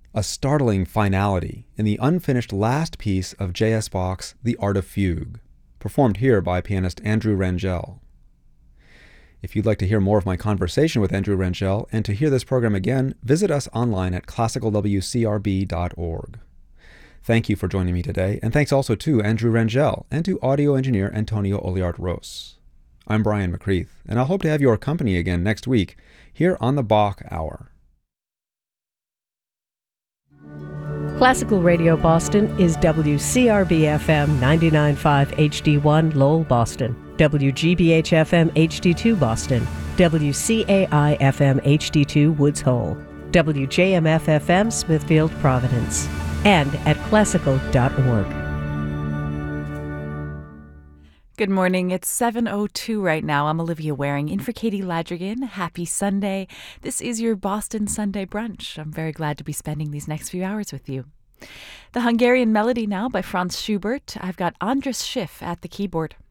a startling finality in the unfinished last piece of J.S. Bach's The Art of Fugue, performed here by pianist Andrew Rangel. If you'd like to hear more of my conversation with Andrew Rangel and to hear this program again, visit us online at classicalwcrb.org. Thank you for joining me today, and thanks also to Andrew Rangel and to audio engineer Antonio Oliart-Ros. I'm Brian McCreath, and I hope to have your company again next week here on the Bach Hour. Classical Radio Boston is WCRB-FM 99.5 HD1 Lowell, Boston, WGBH-FM HD2 Boston, WCAI-FM HD2 Woods Hole, WJMF-FM Smithfield, Providence, and at classical.org. Good morning. It's 7:02 right now. I'm Olivia Waring in for Katie Ladrigan. Happy Sunday. This is your Boston Sunday brunch. I'm very glad to be spending these next few hours with you. The Hungarian Melody now by Franz Schubert. I've got Andras Schiff at the keyboard.